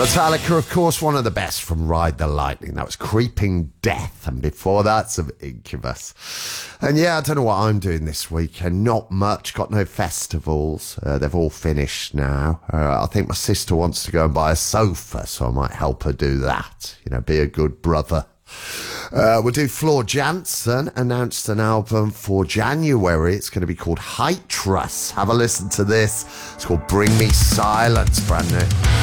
Metallica, of course, one of the best from Ride the Lightning. That was Creeping Death. And before that, some Incubus. And yeah, I don't know what I'm doing this weekend. Not much. Got no festivals. They've all finished now. I think my sister wants to go and buy a sofa, so I might help her do that. You know, be a good brother. We'll do Floor Jansen, announced an album for January. It's going to be called Hytrus. Have a listen to this. It's called Bring Me Silence, brand new.